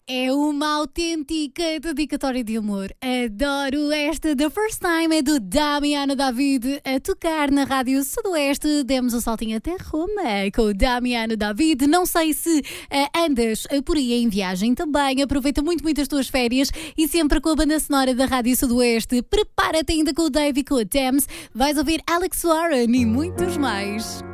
É uma autêntica dedicatória de amor. Adoro esta. The First Time é do Damiano David a tocar na Rádio Sudoeste. Demos um saltinho até Roma com o Damiano David. Não sei se andas por aí em viagem também. Aproveita muito as tuas férias e sempre com a banda sonora da Rádio Sudoeste. Prepara-te ainda com o Dave e com a Thames. Vais ouvir Alex Warren e muitos mais.